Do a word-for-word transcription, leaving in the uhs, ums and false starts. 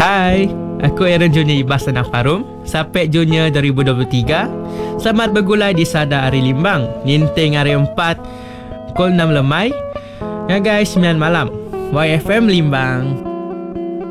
Hai, aku Aaron Junior Ibas Tanah Farum, Sapek Junior dua ribu dua puluh tiga. Selamat bergulai di Sada Hari Limbang, Ninting Hari empat, pukul enam lemai. Ya guys, sembilan malam. Y F M Limbang.